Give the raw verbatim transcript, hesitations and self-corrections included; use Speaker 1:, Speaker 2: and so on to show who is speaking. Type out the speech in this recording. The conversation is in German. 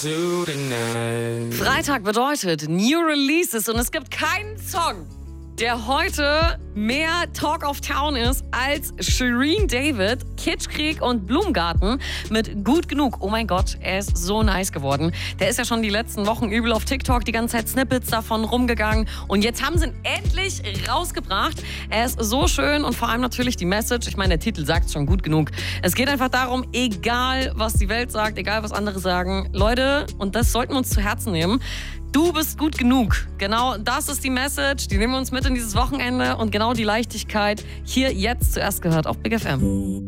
Speaker 1: Freitag bedeutet New Releases und es gibt keinen Song, der heute mehr Talk of Town ist als Shirin David, Kitschkrieg und Blumengarten mit Gut Genug. Oh mein Gott, er ist so nice geworden. Der ist ja schon die letzten Wochen übel auf TikTok, die ganze Zeit Snippets davon rumgegangen. Und jetzt haben sie ihn endlich rausgebracht. Er ist so schön und vor allem natürlich die Message. Ich meine, der Titel sagt schon gut genug. Es geht einfach darum, egal was die Welt sagt, egal was andere sagen. Leute, und das sollten wir uns zu Herzen nehmen. Du bist gut genug. Genau das ist die Message. Die nehmen wir uns mit in dieses Wochenende und genau die Leichtigkeit hier jetzt zuerst gehört auf Big F M.